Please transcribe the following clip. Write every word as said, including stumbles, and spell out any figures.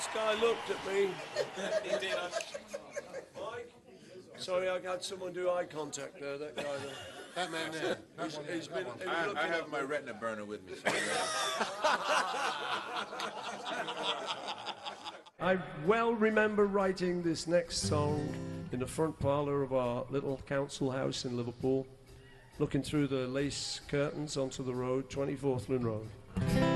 This guy looked at me. He did. Mike? Sorry, I had someone do eye contact there, that guy there. That man there. He's, he's been, he I, was I have at my me. retina burner with me. So I well remember writing this next song in the front parlour of our little council house in Liverpool, looking through the lace curtains onto the road, twenty-fourth Lynn Road.